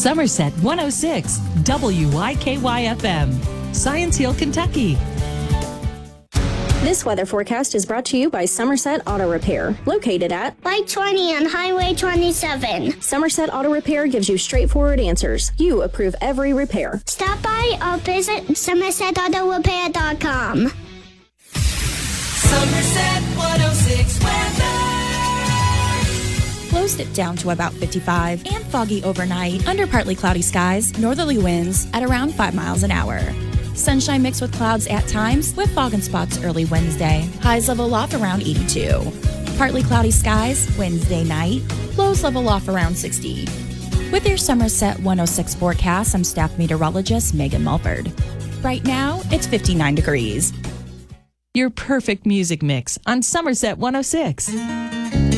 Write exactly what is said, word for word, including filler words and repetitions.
Somerset one oh six, W Y K Y F M, Science Hill, Kentucky. This weather forecast is brought to you by Somerset Auto Repair, located at Light twenty on Highway twenty-seven. Somerset Auto Repair gives you straightforward answers. You approve every repair. Stop by or visit somerset auto repair dot com. Somerset one oh six weather. Lows dip down to about fifty-five and foggy overnight under partly cloudy skies, northerly winds at around five miles an hour. Sunshine mixed with clouds at times with fog in spots early Wednesday. Highs level off around eighty-two. Partly cloudy skies Wednesday night. Lows level off around sixty. With your Somerset one oh six forecast, I'm staff meteorologist Megan Mulford. Right now, it's fifty-nine degrees. Your perfect music mix on Somerset one oh six.